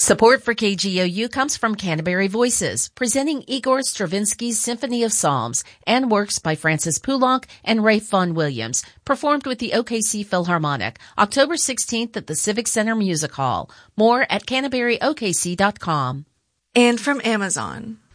Support for KGOU comes from Canterbury Voices, presenting Igor Stravinsky's Symphony of Psalms and works by Francis Poulenc and Ralph Vaughan Williams, performed with the OKC Philharmonic, October 16th at the Civic Center Music Hall. More at CanterburyOKC.com. And from Amazon,